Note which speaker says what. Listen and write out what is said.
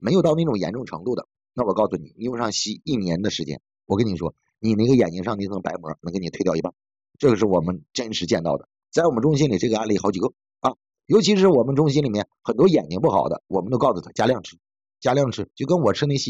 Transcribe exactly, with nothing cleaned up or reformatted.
Speaker 1: 没有到那种严重程度的，那我告诉你，你用上硒一年的时间，我跟你说，你那个眼睛上那层白膜能给你退掉一半，这个是我们真实见到的，在我们中心里这个案例好几个啊，尤其是我们中心里面很多眼睛不好的，我们都告诉他加量吃，加量吃，就跟我吃那硒